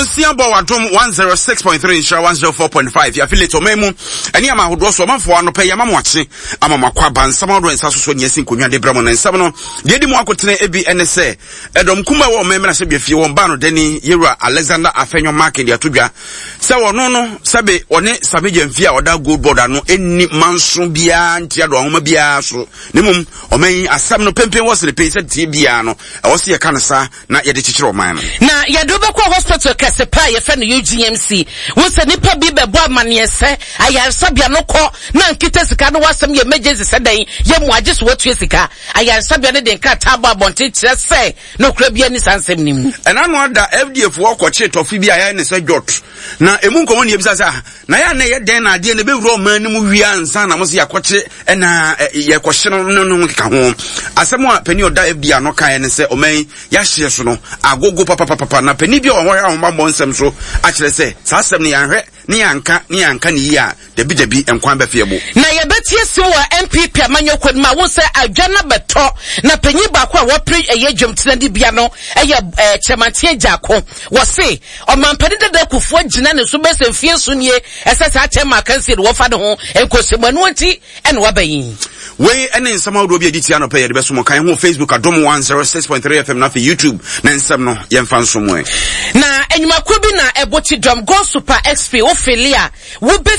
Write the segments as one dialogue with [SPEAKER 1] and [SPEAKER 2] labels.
[SPEAKER 1] Nonsia bo wadom 106.3 insha 104.5 ya affiliate omemu eni ama hodo so manfo ano pay ama moache ama makwa bansam hodo ensa so nyesi nkonwa de bramo nsam no de di mo akotene ebi NSA edom kuma wo omemu na se biafie won ba no deni Yewura Alexander Afenyo market ya todwa se wono no sabe one sabe jamfie a oda gold board ano eni manso bia ntia do ahoma bia so nemum omen asam no pempen wo se pe se tie bia no wo se ye kanasa na ye de chichiro oman
[SPEAKER 2] na ye do be kwa hospital Kesepa ye fe no UGMC wo se nipa bi be bo amane se ayarsabia no ko na nkita sika no wasem ye emergency se dan ye mu age so watu sika ayarsabia ne de nka taba abonte kire se no kura bia ni sansem nim
[SPEAKER 1] ena no ada FDF wo ko che tofi bia ya ne se jot na emu nkomo ne ebisa sa na ya na ye den na ade ne be wuro man ni mu wia nsa na mo se yakoche ena ye kohye no ka ho asem a pani oda FDF no kan ne se omen ya hye so no agogo papa na pani bi o ho ya ho mambo nsem so a kire se sa asem ne ya hwe ne yanka ni ya debi enkwan be fiebo
[SPEAKER 2] na ye betie si wo MPP amanyokwa ma wo se adwana beto na panyi ba ko a wo pre eye dwomtena di bia no eye chemantie jako wo se o mampani deda kufu agina ne so be se fie so nie ese sa chema kansi wo fa de ho enkosemanu anti ene wabayin
[SPEAKER 1] we ene nsama wodo bi editia no pay de beso mo kan ho Facebook adom 106.3 FM na YouTube na nsam no ye mfa nsomo
[SPEAKER 2] na enyumakwa bi na eboti dom go super XP wo filia wo be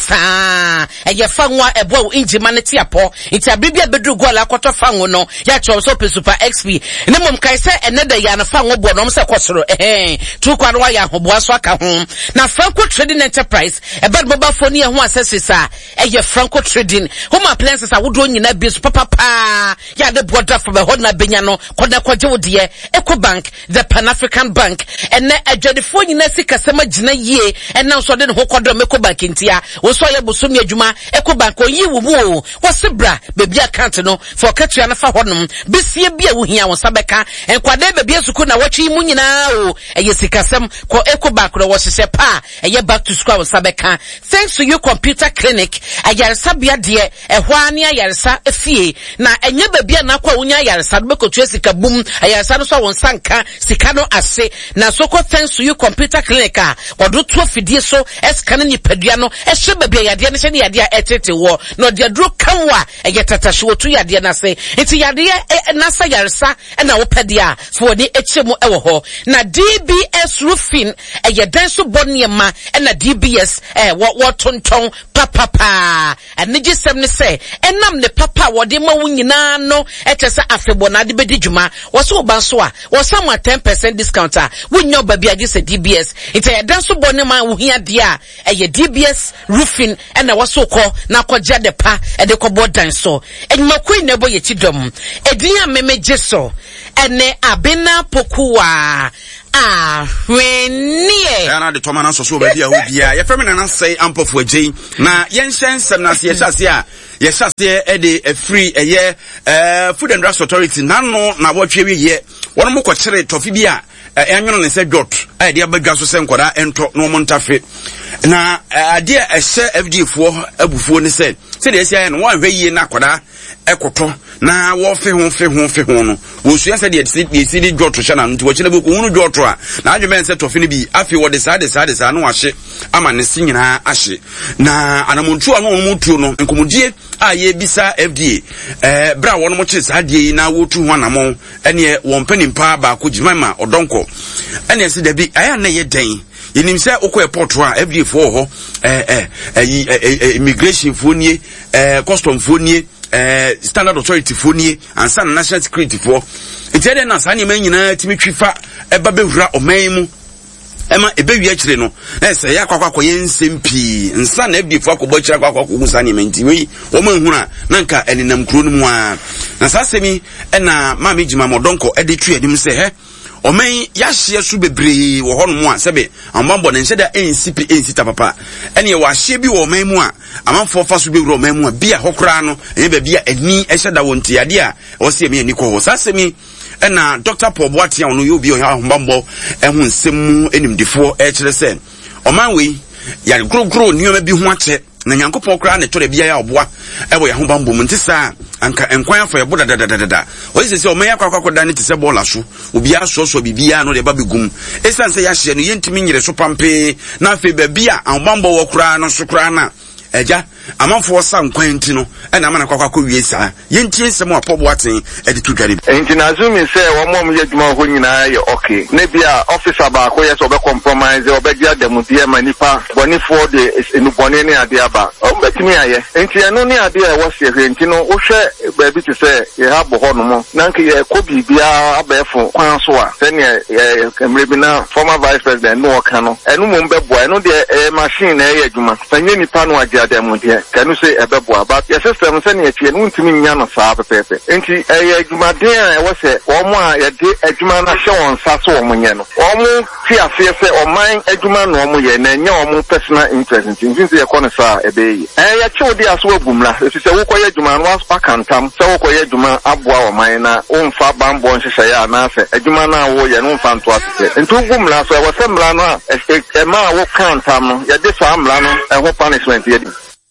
[SPEAKER 2] filisa eye fa nwa ebo injima ne tiapo nti abibia bedru go la kwato fa nwo no ya cho so pe super XP ne mom kai se ene da ya na fa nwo bo no se kwosoro tu kwa no ya hoboa so aka ho na Franco Trading Enterprise ebe boba foni ho asesisa eye Franco Trading home appliances a wodo nyina bi so papa ya de border for the hod na benya no koda kwaje wodie EcoBank the Pan African Bank ene adwadefo nyina sika sema gina yie ene so de ho kodo EcoBank ntia wo so ye bosomi adwuma EcoBank oyi wo mu wo sebra bebi account no for katua na fa hodnom besie bia wo hia wo sabeka enkwade bebi asuku na watwi mu nyina o eye sika sem ko EcoBank ro wo hye pa eye back to school wo sabeka thanks to you computer clinic ayarsa bia de ehwa ne ayarsa efie na enye bebi na kwa wonya ayarsa do bekotua sika bum ayarsa no so won sanka sika no ase na so ko thanks to you computer clinic a wodo to fidie so escan ni padua no ehye bebi yade ne hye ne yade a etete wo no de dro kanwa eye tatashe wotu yade na se enti yade na sa yarsa na wo padia fo ni echemu ewo ho na DBS roofing eye dan so boniema na DBS wo tonton papa enije sem ne se enam ne papa wo de ma wunyina no etese afebo na de bedi dwuma wo so ba so a wo sam 10% discount a wunyo ba bia gise DBS enti eye dan so boniema wo hia de a eye DBS roofing na wo so ko na kwaja de pa de ko bodan so enyimakoi na bo ye chidom edin a memeje so ene abena pokuwa wenie
[SPEAKER 1] ana de toma na so ba dia obia ye femi na say ampofo agyi na yenhyen sem na se yesase a yesase e de free eye food and drugs authority nano na wotwe wiye wono mo kwakire tofi bia enyono ne se dot e de abadwa so se nkoda ento no mo ntafe na ade ehye FD fo abufuo ne se de esia no wan hwe na koda ekoto na wo fe ho no wo sua se de si dot hye na nti wo kire boku hunu dot a na adweme se tofi ne bi afi wo de sa no wahye ama ne si nyina ahye na anamontu a no mutu no nkomodie a ye bisa FDA bra wo no mo kire sa de na wo tu ho anamo ene wo mpanimpa ba ko jimama odonko ene se de bi aya na ye den yenim se okọ airport a FDA for ho immigration for nie custom for nie standard authority for nie and san national security for etiade na sa nyema nyina timi twifa eba bewura oman mu ema ebewi akire no na se ya kwakwa yensempi nsa na FDA for akobọ kira kwakwa ko musa nyema nti we wo man huna na nka eninam kuro no mu a na sa semi na ma mejima modonko ede twa edim se he omen yahye su bebre wo hono mu a sebe ambambo ne nhyeda ensita papa ene ye wahye bi wo omen mu a amanfo fa su bewuro omen mu a bia hokra no ene ba bia ani ehyeda wonti ade a wo se me ani ko ho sasemi ena Dr. Paul Boatia ono yo bi o ambambo ehun nsem enimdifo e kire se oman we ya grogro nioma bi ho ache na Nyankopɔn kra ne to de bia ya oboa ewo ye ho bambo mu ntisa anka enkwan afọ eboda dadadada o se se o meya kwakwakoda ne tise bola so obi aso bibia no de ba begum esanse ya hye no yentimi nyire so pampe na afi ba bia anbambo wo kra no so kra na eja amanfo sa nkwanti no na amana kwakwakọ wie saa yentie nsem apọbo aten edi to dware
[SPEAKER 3] enti na azumi say wo mom ye dwuma ho nyina ye okay ne bia officer ba ko ye so be compromise o be dia dem dia manipa boni for de enu boni ne ade aba o betimi aye enti enu ne ade e wo se enti no wo hwe ba bi ti say ye ha bo ho no mo na nke ye ko bibia abefo kwan so a se ne emre bi na former vice president no ka no enu mo be boa enu de machine na ye dwuma fanye nipa no ade dem dia kanu say ebeboa but your system say na tie no ntimi nya no saa pepepe enti adwumaden a wo se omo a ye de adwuma na hye won sa so omo nye no omo ti afie se oman adwuma no omo ye na nya omo personal interest enti say ekọ no saa ebeyi ya che odi aso agumla esi se wo koye adwuma no aspa kantam se wo koye adwuma aboa oman na omfa bambo nhyehyɛ ya na se adwuma na wo ye no mfa nto asese enti ugumla so wo se mla no a ma wo kantam no ye de saa mla no ho punishment ye di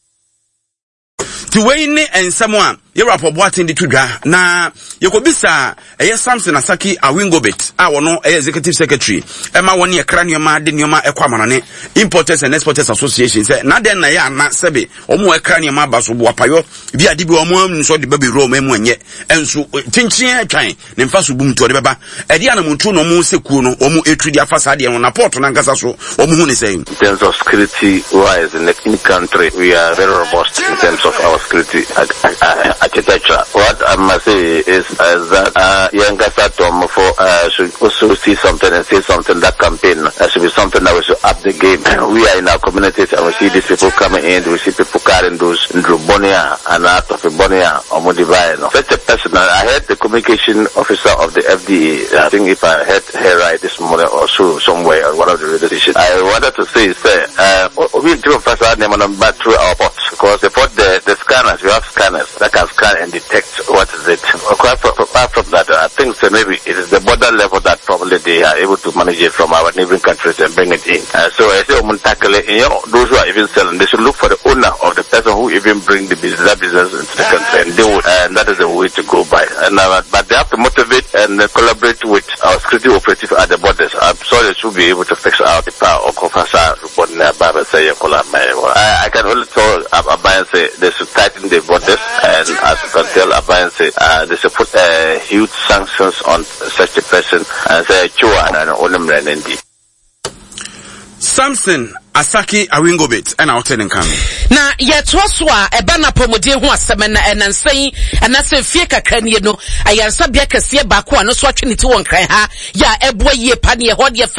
[SPEAKER 1] ti wei ne ensemo a ye rapport atendi to dwa na yekobisa Samson Asaki Awingobet a wono executive secretary ma woni ye kra nneoma de nneoma ekwamanane Importers and Exporters Association say na den na ya na sebe omo ekra nneoma ba so bo apayo bi ade bi omo nso de baby room emu enye enso tinchin atwan ne mfa so bum to de beba e dia na muntu no mu sekuo no omo etrudi afasa de na port na nkasa so omo hu ne say
[SPEAKER 4] in terms of security wise in the country we are very robust in terms of our security architecture. What I must say is that young Tom should also see something and say something. That campaign should be something that we should up the game. We are in our communities and we see these people coming in. We see people carrying those in Bonia and out of Bonia or Modibai. Such a person. I heard the communication officer of the FDA. I think if I heard her right this morning or so somewhere on one of the radio stations. I wanted to say is we do first but through our ports because the port the scanners, we have scanners that can scan and detect what is it. Apart from that, I think maybe it is the border level that probably they are able to manage it from our neighboring countries and bring it in. So I say, those who are even selling, they should look for the owner of the person who even bring that business into the country, and that is the way to go by. But they have to motivate and collaborate with our security operative at the borders. I'm sure they should be able to fix out the power of Kofasa. I can only tell Abayan say they should tighten the borders, and as you can tell Abayan say they should put huge sanctions on such a person and say Chua and Onem indeed.
[SPEAKER 1] Samson Asaki Awingobet and our tenant come.
[SPEAKER 2] Na yetwaswa ebana pomode ho asem na enansan anase fie kakra ne no ayansa bia kase ba ko ano so atwe ne ti won kran ha ya eboa yie pa ne ho de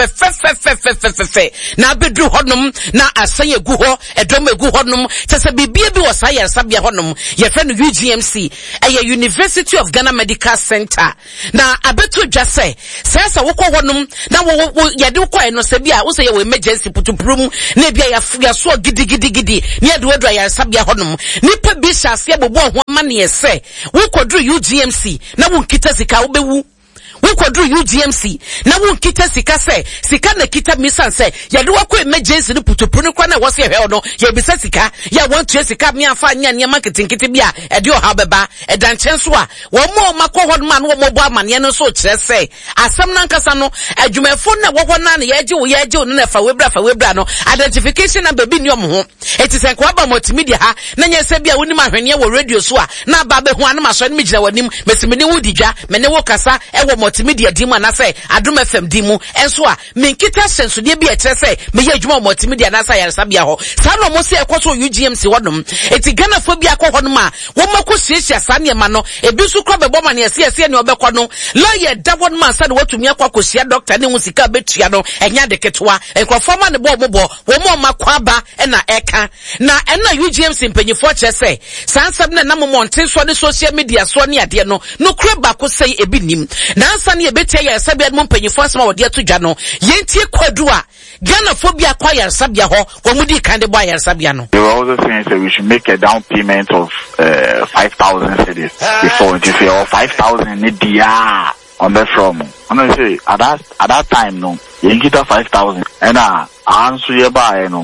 [SPEAKER 2] fe na bedru honom na asan egu ho edom egu honom tese bibia bi wosa ayansa bia honom ye fe no UGMC University of Ghana Medical Center na abeto dwase sesa wokọ honom na wo yede wokọ eno se bia wo se ye we emergency putuprum na bia ya so gidi ne do ya sabia honom nipa bi hyase abobo ho ma ne ese wo kodru UGMC na wo nkita sika wo bewu wo kodru UGMC na wo nkita sika se sika na kita misan se ya de wakọ emergency ne putupru kwa na wo se hwe no ya bisa sika ya want to sika me afa nya ne marketing kiti bia e de oha beba e dan chenso a wo mo makọ honom an wo mo bo amane no so kire se asem na nkasa no adwumafo na wo ho na ne ya je wo no na fa webra no identification number bi ni omho etisen kwa ba multimedia ha na nya se bia wonim ahwene wo radio so a na ba be ho an ma so ne migina wanim mesimini wo didwa me ne wo kasa e wo multimedia dimu na say Adom FM dimu enso a menkita senso de bia kire say me ye adwuma multimedia na say yaresa bia ho sa no mo se ekoso UGMC wodom eti Ghana fo bia akọ hodom a wo mako hyehyia sa ne ma no ebi su kro bebo ma ne ese ne obekọ no lawyer dabon man sa de watumi akwakosia doctor ne hu sika betua no enya de ketwa enkrofo ma ne bo wo mo makọ aba na eka na ena UGMC mpanyifo kire say sansam na nam monte so ne social media so ne ade no no kro ba ko say ebi nim na ansa ne ebetia ya sabia mo mpanyifo asema wode ato dwa no yentie kwadu a Ghana phobia kwa ya sabia ho wo mudi kan de bo ya sabia no.
[SPEAKER 5] They were also saying that we should make a down payment of 5,000 cedis before it is or 5,000 in dia on the from. And I say at that time no, you get 5,000 and answer ye buy no.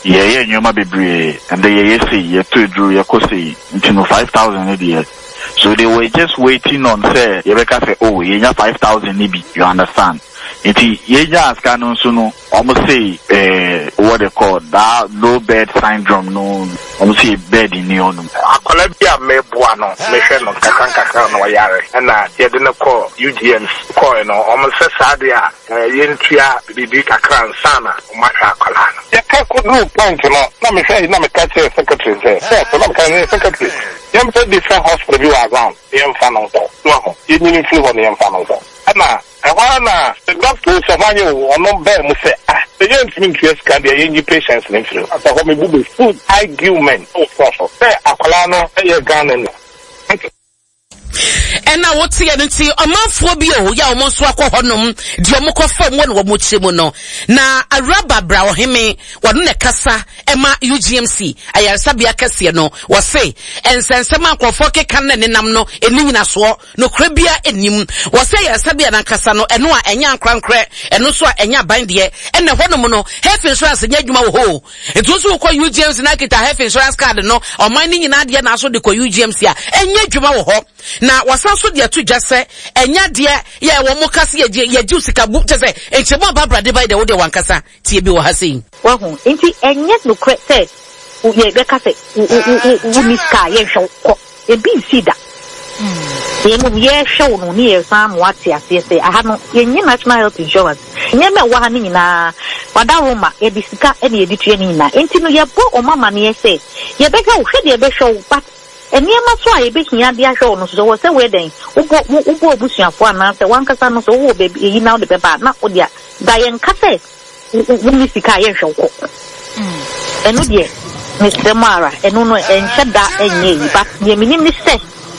[SPEAKER 5] Yeah, you might be brave, and they say, you to drew your cosi into 5,000 idiots. So they were just waiting on, say, Rebecca say, oh, you have 5,000 nibi, you understand? Ye just can't soon almost say, what they call that low bed syndrome, no, almost say bed in the on.
[SPEAKER 6] Akolabia me buano, me sheno kakan no yare, and ye didn't call UGM coin or almost sadia, yentia, bibi kakran sana, maka kolana. Ya could do point, no, me say, no, me catch secretary, say, so no, can secretary. Yam said different hospital you are around, yam fan on top, no, you need to on the yam fan on top. Anna, the doctor Savannah or no bear must say, the young interest can be any patients in through. As a home will food argument, oh, profit. Say, Akolano, a gun.
[SPEAKER 2] And now what's the energy? A month for bio, ya almost walk on Diomoko from one Wamuchimono. Na a rubber brow hime, Waduna Casa, Emma UGMC, I Sabia Cassiano, was say, and Sansama Kofoke Canon and Namno, and Nina Swa, no Crebia and Nim, was say a Sabia and Casano, and Noa and Yan Crancre, and also and Ya Bandia, and the Honomono, health insurance and Yajuma Ho. It was who call UGMC Nakita health insurance card, no, or mining in Adia Naso de UGMC, and Yajuma Ho. Now, was also there to just say, and ya dear, ya wamokasi ya jusika book to say, and Chemo Barbara divide the other one casa, TB was saying.
[SPEAKER 7] Well, inti, and yet no credit said, Rebecca said, Uniska, yes, a big cedar. Yes, show no near some what's yes, say, I have no national health insurance. Never one in a Wadaroma, a disca, any edition in a, until you bought or mamma near say, Rebecca should be a show, but. And near my try baking at the show, so was a wedding. Ubo Bushia for an answer, one casano, so baby, now the pepper, not with ya. Diane Casse, Unisika show. And no, dear, Mr. Mara, and no, and said that, and ye, but the minimum said,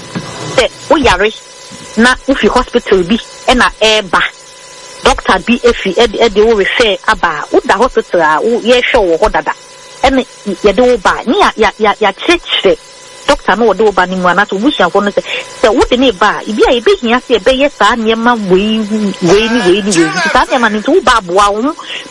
[SPEAKER 7] we are not if you hospital be, and a air back. Doctor be if he had the over say about what the hospital, ye show or that. And you do by near ya church. Doctor no do ba ni mwana to wish afo no say what the neighbor e bia e be hia say be yes sa niema we ni sa niema ni to ba boa wo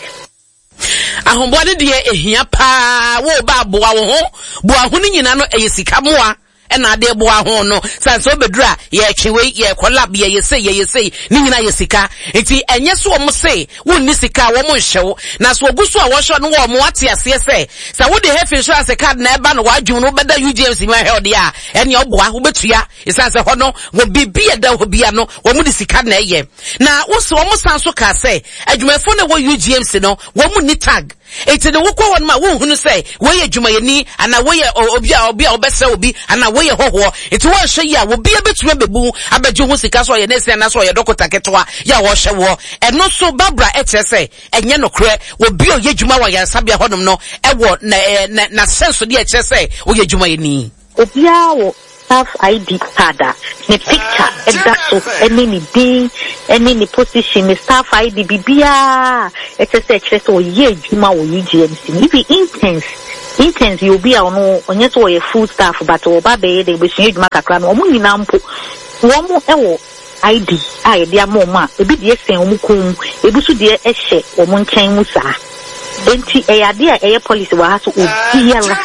[SPEAKER 2] ahombode de ehia pa wo ba boa wo ho boa ho ni nyina no eyesika moa na ade boa ho no sanso bedura ye twewe ye collab ye say ni nyina ye sika enti enye so wo say wonni sika wo mo hyew na so oguso a wo hyew no wo mo ate ase say sa wo de health insurance card na eba no wadwu no beda UGMC ma held ya ene oboa wo betua isanse ho no wo bibia da ho bia no wo mo de sika na eye na wo so wo mo sanso ka say adwumafo na wo UGMC no wo mo ni tag enti de wo kwa won ma wo hunu say wo ye adwumayeni ana wo ye obi a obese obi ana wo ye hoho enti wo hye ya wo bia betuma bebu abagye ho sika so ye nese na so ye dokota ketwa ya wo hye wo eno so Barbara etese enye no kre wo bia ye adwuma wa yansabia hodom no ewo na senso de etese wo ye adwumayeni
[SPEAKER 7] obi a wo staff ID card ne picture so any din any position the staff ID bibia etese so ye adwuma wo UGMC if intense you be on onye so ye full staff but oba be de be shin adwuma kakra no omu nyina mpo wo mo ewo ID a de amoma ebi de sen omu kun ebusu de ehye omu nchen mu sa enti eyade a eye policy wa ha so obiara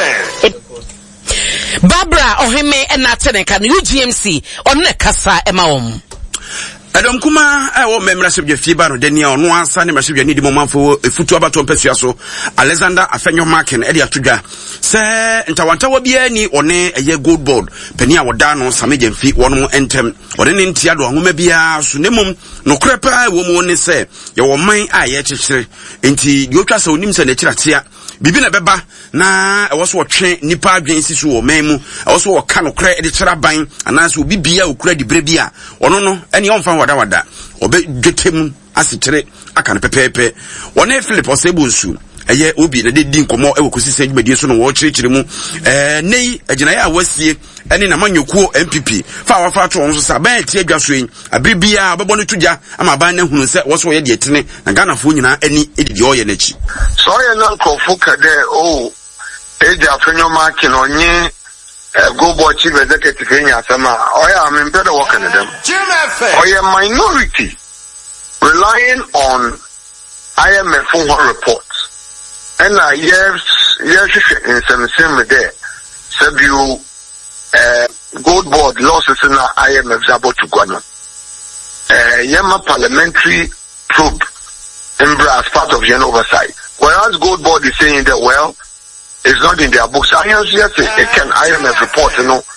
[SPEAKER 2] Barbara oheme enateneka no UGMC onne kasa emawom
[SPEAKER 1] Adam kuma wo memra sebje fiba no denia ono ansa ne mesebje ni di momamfo efutu abato mpasua so Alexander Afenyo Marken e de atodwa se ntawantawa bia ni one eye gold board pani a woda no sameje mfi wono entem one ne ntia do ahoma bia so nemum no krepa wo mu ne se ye wo man a ye kyekere enti di otwa se onim se na kyiratea bibi na beba na e wo so wotwe nipa adwen sisu wo man mu e wo so wo ka no kre e de kyera ban anaso bibia okura di brebia ono no ene onfa wada obe dwetem asikyere aka ne pepepe wona Philip Osebunsu eye obi na de di nkomo e wokosi se dwumadie so no wo kyerkyere mu nei agina ya wasie ene na manyokuo MPP fa wafa to onso sa ban tie adwaso yin abibia obebo no tudja ama ban na hunu se wo so ye de etene na Ghana fo nyina ani edidi oye nachi
[SPEAKER 3] so ye na nkofo kade o eja Afenyo Marken onye go boy chief executive in Yasama. I'm in better working with them. Or a minority relying on IMF reports And yes, in some same there. Sabu gold board losses in IMF Zabo to Guano. Yama parliamentary probe as part of Gen oversight. Whereas gold board is saying that, well, it's not in their books. Yes, it can IMF report,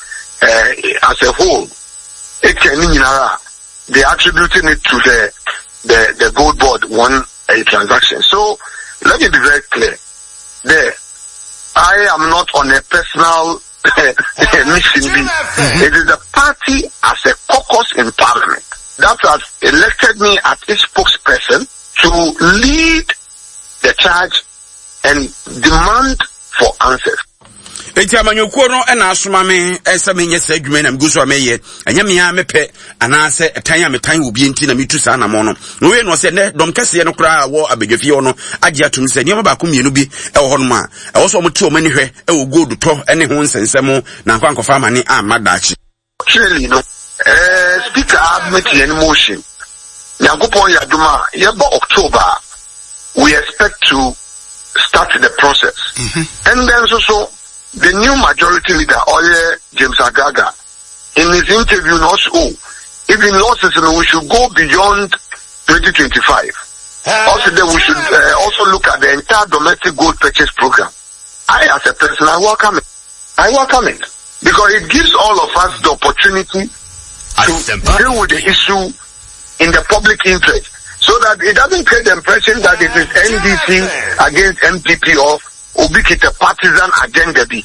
[SPEAKER 3] as a whole. It can, they attributing it to the gold board won a transaction. So let me be very clear. There, I am not on a personal mission. It is the party as a caucus in parliament that has elected me as its spokesperson to lead the charge and demand for answers.
[SPEAKER 1] Eti amanyoko no na asoma me ese me nyesa adwuma na mguso ameye anya me ya mepe anase etan ametan obi enti na metu sa na mo no we no se ne dom kase no kra wo abedwafie no age atum se ne ba ko mienu bi e wo ho no ma e wo so mo ti o mani hwe e wo gold to ene ho nsensem na kwankofo amane amadachi
[SPEAKER 3] clearly no speaker admit any motion Yankopon Yaduma yeba October we expect to start the process and then so the new majority leader, Oye James Agaga, in his interview, also, even losses, we should go beyond 2025. Also, then we should also look at the entire domestic gold purchase program. I, as a person, I welcome it. Because it gives all of us the opportunity to deal with the issue in the public interest, so that it doesn't create the impression that it is NDC against MPP or Ubikita partisan agenda be.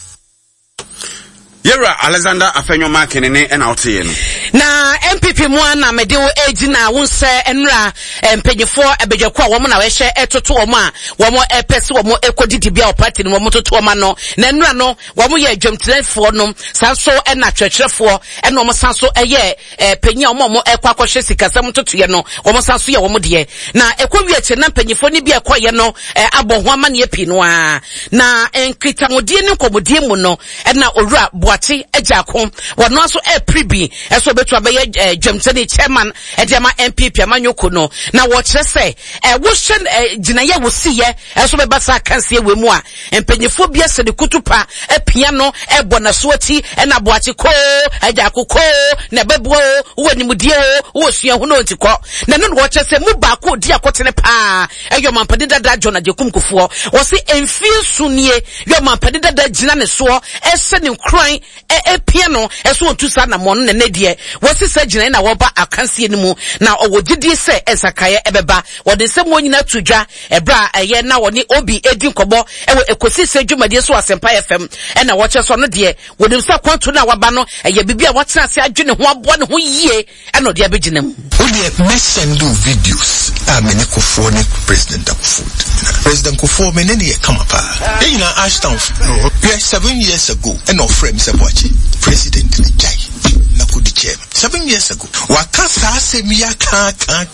[SPEAKER 1] Yera Alexander Afenyo Makenene and Altie.
[SPEAKER 2] Na MPP mwana medewo age na wonse enra mpanyefo abedwakwa wo na we hye etoto wo ma wo epese wo ekodidi bia party no wo toto ma no na enra no wo ye adwamtirefo no sanso na twetwerefo na wo sanso eye panya wo ekwakwohye sikasam toto ye no wo sanso ye wo de na ekowieche na mpanyefo ni bia ekwaye no abɔho amane api no a na enkitamodie ne komodie mu no na owura boate agyako wo no so pribi eso betu abeye Jamtani chairman edema MPP amanyoko no na wo kire se wo hye ginaye wo siye eso beba sa kanse we mu a empanyefo bia se de kutupa apia no ebo na so ati na boache ko agyako ko na bebuo wo nimudie wo sua hu no ntiko na no wo kire se mu ba ko di akotene pa eyo mampade dada John Adekum Kufuor wo se emfie sunie yo mampade dada gina ne so ese ne kran apia no eso ontusa na mo no ne de wasi se gina na woba akansie ni mu na owogidi se esakaye ebeba wode se mo nyina tudwa ebra eye na woni obi edi nkobo ewo ekosi se dwumade so Asempa FM na wo che so no de wode se kwanto na waba no eye bibia wotena ase adwene ho abo ne ho yie na ode abegina mu
[SPEAKER 8] ode messend videos amene Kufuor ne President Kufuor mene ne come up na Ashton 7 years ago and of frame se boachi President Jai Nakudi chairman 7 years ago wakasa asemia ka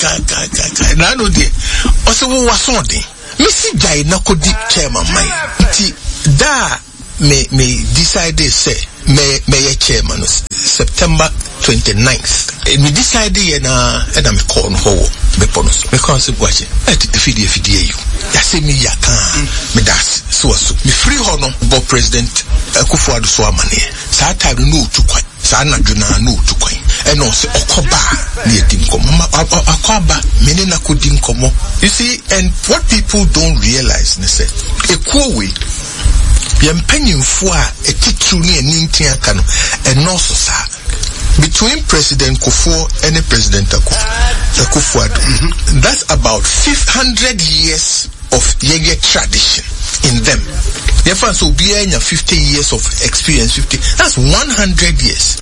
[SPEAKER 8] na no de ose wo wasonde misi Jai Nakudi chairman mai ti da me decided say me chairman September 29th me decided na me call no ho me ponos me concept watch fidie you yasemi yaka me das so me free ho no bo President Kufuor do so amane sa time no tukwa sa na dwuna no tukwa eno se okoba na edim komo akoba mene na kodim komo you see. And what people don't realize ne say ekuowe yempanyimfo a etitru ne anintia ka no eno so sa between President Kufuor and President Kufuor. That's about 500 years of yeye tradition in them. Therefore, so be 50 years of experience. 50. That's 100 years.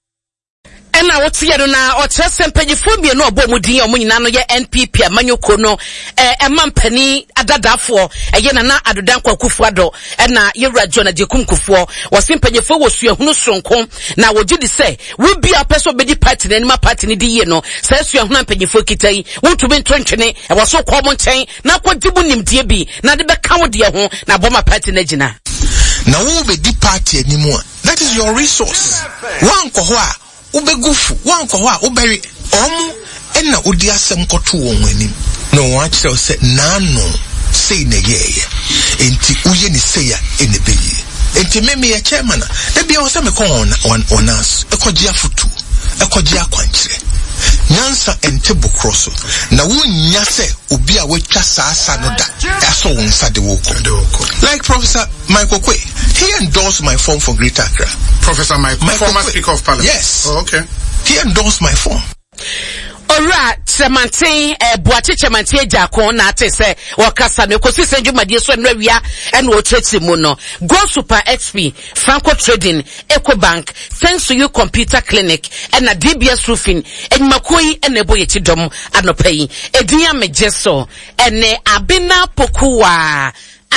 [SPEAKER 2] na wotia do na otrese mpanyifo bie no obo mudin omunyina no ye NPP amanyoko no emampani adadafo eye na adodankwa Kufuor na yewura John Adekum Kufuor wose mpanyifo wosuahunu sonko na wogidi se we bia peso bedi party na anima party ni di ye no se suahunu mpanyifo kitai wontube ntontwene e woso kwa mo nchen na kwadibu nimdie bi na de beka wo de ho na boma party na gina
[SPEAKER 8] na wo bedi party animo. That is your resource. Wanko ho a ubegufu wanko ho a uberi omu enna odi asem koto won anim no wa kire se nano sei na yeye enti uye ni seya enebe enti me ye chairman da bia wo se me kon on us ekogye afutu ekogye akwankyere nyansa ente bokroso na wonya se obi a wetwa saasa no da eso wonsa de woko like Professor Michael Kwe, he endorsed my form for Greater Accra.
[SPEAKER 9] Professor Michael former Speaker of Parliament.
[SPEAKER 8] Yes.
[SPEAKER 9] Oh, okay.
[SPEAKER 8] He endorsed my form.
[SPEAKER 2] Ora Tremantin Boache Tremantin Jakon na te se wakasa no kosi se dwumadie so nwawia e na o treti mu no Go Super XP Franco Trading Ecobank thanks to you computer clinic and na DBS roofing enmakoi ene boye chidom anopai edunya mejeso ene abina pokuwa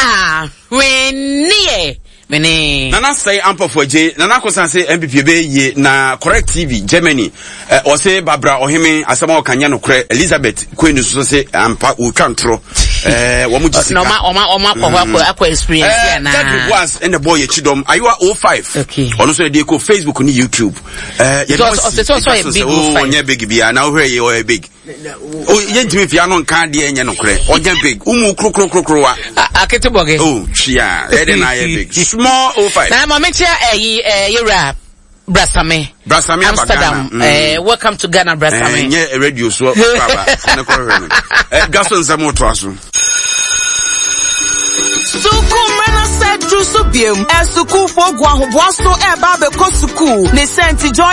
[SPEAKER 2] wenie mene
[SPEAKER 1] Nana say ampo for J Nana kosan say MPP be ye na Correct TV Germany o say Barbara Ohime asama okanya no kre Elizabeth Queen so say ampa o twantro wo mu jisika
[SPEAKER 2] oma kwa experience na
[SPEAKER 1] that was in the boy chidom ayiwa 05
[SPEAKER 2] okay
[SPEAKER 1] ono so dey ko Facebook ni YouTube
[SPEAKER 2] so a big
[SPEAKER 1] onye big bia na ohwe ye o big o ye ntimi fia no nka de enye no kre onye big umu krokro wa
[SPEAKER 2] aketeboge
[SPEAKER 1] oh chia e na ye big small 05
[SPEAKER 2] na momentia yera Brasame Amsterdam welcome to Ghana Brasame
[SPEAKER 1] nye radio so baba na ko hwe no gaso nzamo to aso
[SPEAKER 10] Suku mena said Jusubim, and Suku for Guahuasto, Babe Kosuku, they sent to join